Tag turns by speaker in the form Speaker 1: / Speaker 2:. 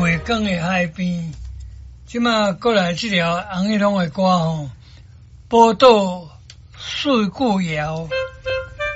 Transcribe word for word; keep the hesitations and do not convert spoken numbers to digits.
Speaker 1: 月光的海边，即马过来这条红叶龙的歌吼，宝岛四顾遥。